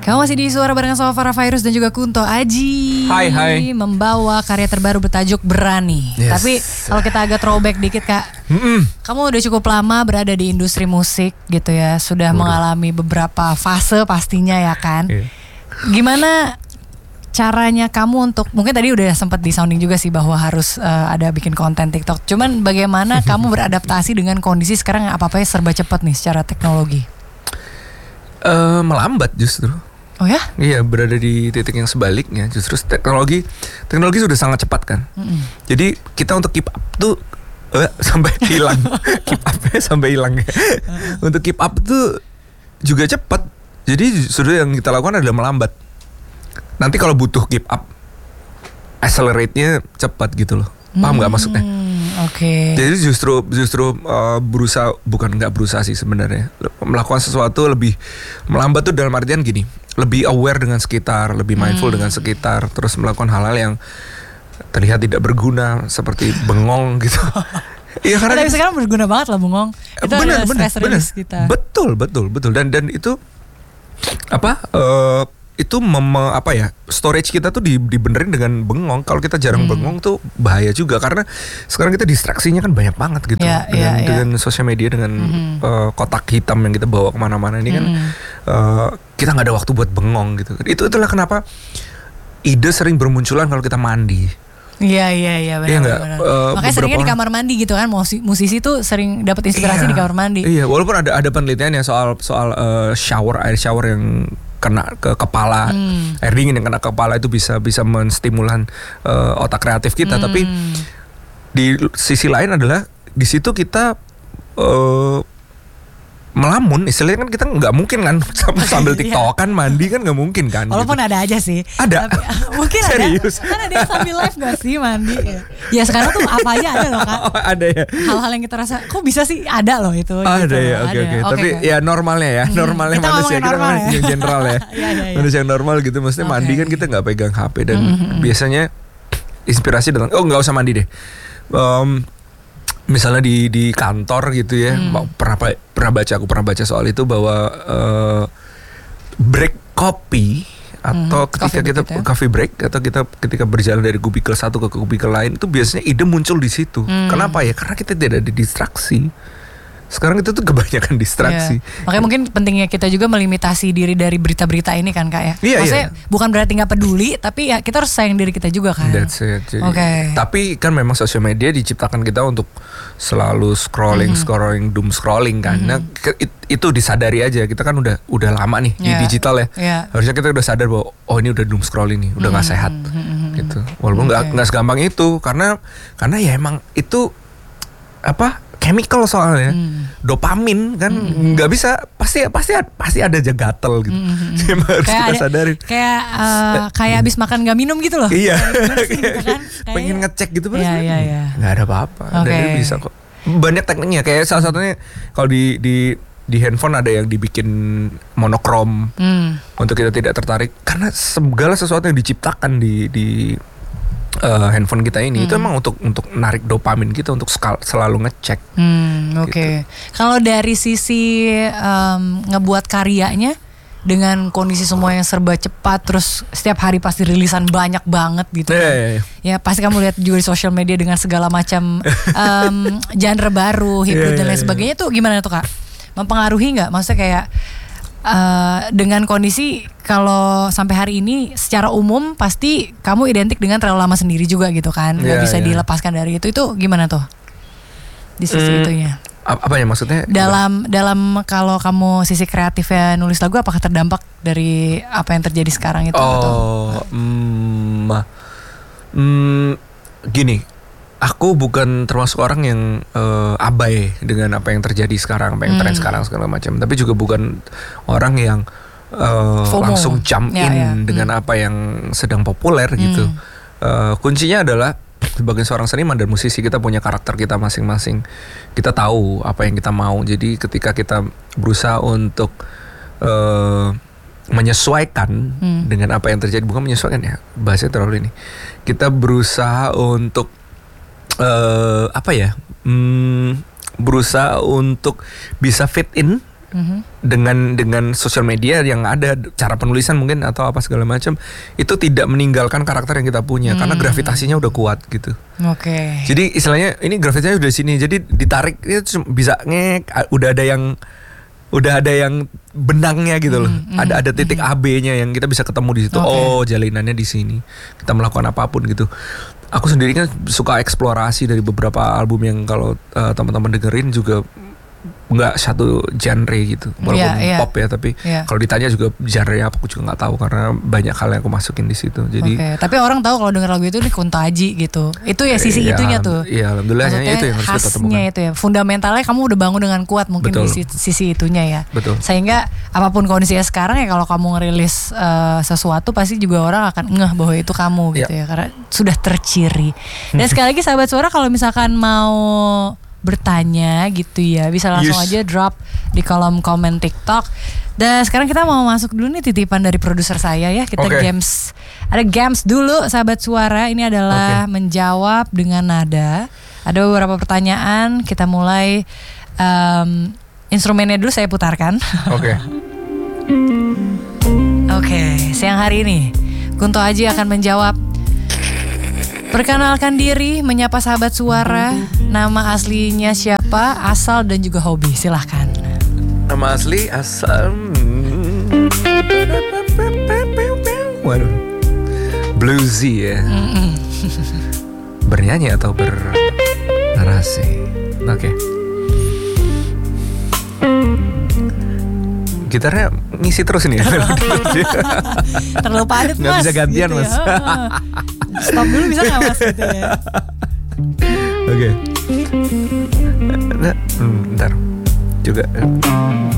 Kamu masih di Suara barengan sama Farah Fairuz dan juga Kunto Aji. Hai. Membawa karya terbaru bertajuk Berani. Yes. Tapi kalau kita agak throwback dikit Kak, kamu udah cukup lama berada di industri musik gitu ya. Sudah mengalami beberapa fase pastinya ya kan. Gimana caranya kamu untuk, mungkin tadi udah sempat di sounding juga sih bahwa harus ada bikin konten TikTok. Cuman bagaimana kamu beradaptasi dengan kondisi sekarang yang apa-apanya serba cepat nih secara teknologi? Melambat justru. Oh ya? Iya, berada di titik yang sebaliknya. Justru teknologi sudah sangat cepat kan. Jadi kita untuk keep up tuh sampai hilang. Keep up-nya sampai hilang ya. Untuk keep up tuh juga cepat. Jadi sudah yang kita lakukan adalah melambat. Nanti kalau butuh keep up, accelerate-nya cepat gitu loh. Paham nggak maksudnya? Oke. Jadi justru berusaha, bukan nggak berusaha sih sebenarnya, melakukan sesuatu lebih melambat tuh dalam artian gini, lebih aware dengan sekitar, lebih mindful dengan sekitar, terus melakukan hal-hal yang terlihat tidak berguna seperti bengong gitu. Iya karena tapi sekarang berguna banget lah bengong. Itu adalah stress release kita. Betul dan itu itu storage kita tuh dibenerin dengan bengong. Kalau kita jarang bengong tuh bahaya juga, karena sekarang kita distraksinya kan banyak banget gitu. Dengan sosial media, dengan kotak hitam yang kita bawa kemana-mana ini kan kita nggak ada waktu buat bengong gitu. Itulah kenapa ide sering bermunculan kalau kita mandi. Iya benar. Makanya seringnya di kamar mandi gitu kan, musisi tuh sering dapat inspirasi di kamar mandi. Iya, walaupun ada penelitian ya soal air shower yang kena ke kepala, air dingin yang kena ke kepala itu bisa menstimulan otak kreatif kita. Tapi di sisi lain adalah di situ kita melamun, istilahnya kan kita nggak mungkin kan sambil TikTokan mandi kan nggak mungkin kan. Walaupun gitu. ada aja sih. Ada. Tapi, mungkin serius. Kan ada yang sambil live nggak sih mandi? Ya sekarang tuh apa aja ada loh Kak. Ada ya. Hal-hal yang kita rasa kok bisa sih ada loh itu. Ada gitu. Ya, oke. Tapi ya normalnya ya, normalnya kita manusia kita normal yang general ya. Manusia yang normal gitu, maksudnya mandi kan kita nggak pegang HP dan biasanya inspirasi datang. Oh nggak usah mandi deh. Misalnya di kantor gitu ya, pernah baca soal itu bahwa break kopi atau ketika kita coffee break atau kita ketika berjalan dari kubikel satu ke kubikel lain itu biasanya ide muncul di situ. Kenapa ya? Karena kita tidak ada distraksi. Sekarang itu tuh kebanyakan distraksi. Makanya mungkin pentingnya kita juga melimitasi diri dari berita-berita ini kan Kak ya. Maksudnya bukan berarti gak peduli, tapi ya kita harus sayang diri kita juga kan. That's it. Tapi kan memang sosial media diciptakan kita untuk selalu scrolling, doom scrolling kan. Nah, itu disadari aja. Kita kan udah lama nih di digital ya. Harusnya kita udah sadar bahwa ini udah doom scrolling nih, udah gak sehat gitu. Walaupun gak segampang itu, karena ya emang itu chemical soalnya, dopamin kan nggak bisa, pasti ada aja gatel gitu. Harus kita sadarin. Kayak abis makan nggak minum gitu loh. Iya. Gitu kan? Pengen ngecek gitu pasti. Iya. Nggak ada apa-apa. Dan itu bisa kok. Banyak tekniknya. Kayak salah satunya kalau di handphone ada yang dibikin monokrom untuk kita tidak tertarik, karena segala sesuatu yang diciptakan di handphone kita ini itu emang untuk narik dopamin kita untuk selalu ngecek. Oke. Gitu. Kalau dari sisi ngebuat karyanya dengan kondisi semua yang serba cepat, terus setiap hari pasti rilisan banyak banget gitu. Ya pasti kamu lihat juga di sosial media dengan segala macam genre baru, hip dan lain sebagainya tuh gimana tuh Kak? Mempengaruhi nggak? Maksudnya kayak dengan kondisi kalau sampai hari ini secara umum pasti kamu identik dengan terlalu lama sendiri juga gitu kan, nggak bisa dilepaskan dari itu gimana tuh di sisi itunya? Apa ya maksudnya? Dalam kalau kamu sisi kreatifnya nulis lagu, apakah terdampak dari apa yang terjadi sekarang itu? Gini. Aku bukan termasuk orang yang abai dengan apa yang terjadi sekarang, apa yang tren sekarang segala macam. Tapi juga bukan orang yang langsung jump in dengan apa yang sedang populer gitu. Kuncinya adalah sebagai seorang seniman dan musisi, kita punya karakter kita masing-masing. Kita tahu apa yang kita mau. Jadi ketika kita berusaha untuk menyesuaikan dengan apa yang terjadi, bukan menyesuaikan ya, bahasanya terlalu ini. Kita berusaha untuk berusaha untuk bisa fit in dengan sosial media yang ada, cara penulisan mungkin atau apa segala macam, itu tidak meninggalkan karakter yang kita punya karena gravitasinya udah kuat gitu. Oke. Jadi istilahnya ini gravitasinya udah sini, jadi ditarik itu bisa udah ada yang benangnya gitu loh. Ada titik AB-nya yang kita bisa ketemu di situ. Okay. Oh, jalinannya di sini. Kita melakukan apapun gitu. Aku sendiri kan suka eksplorasi dari beberapa album yang kalau teman-teman dengerin juga nggak satu genre gitu, walaupun pop ya, tapi kalau ditanya juga genre apa aku juga nggak tahu karena banyak hal yang aku masukin di situ. Jadi tapi orang tahu kalau denger lagu itu di Kunto Aji gitu. Itu ya sisi itunya tuh. Iya, alhamdulillah itu yang harus kita temukan. Itu ya. Fundamentalnya kamu udah bangun dengan kuat mungkin di sisi itunya ya. Betul. Sehingga apapun kondisinya sekarang ya, kalau kamu ngerilis sesuatu pasti juga orang akan ngeh bahwa itu kamu gitu ya, karena sudah terciri. Dan sekali lagi sahabat Suara, kalau misalkan mau bertanya gitu ya, bisa langsung aja drop di kolom komen TikTok. Dan sekarang kita mau masuk dulu nih titipan dari produser saya ya. Kita games. Ada games dulu sahabat Suara. Ini adalah menjawab dengan nada. Ada beberapa pertanyaan. Kita mulai instrumennya dulu saya putarkan. Oke, siang hari ini Kunto Aji akan menjawab. Perkenalkan diri, menyapa sahabat Suara. Nama aslinya siapa, asal dan juga hobi. Silahkan. Nama asli, asal. Waduh, bluesy ya. Bernyanyi atau bernarasi. Oke. Gitarnya ngisi terus ini ya. Terlalu padat mas. Gak bisa gantian gitu mas. Ya. Stop dulu bisa gak mas gitu ya. Oke. Bentar juga.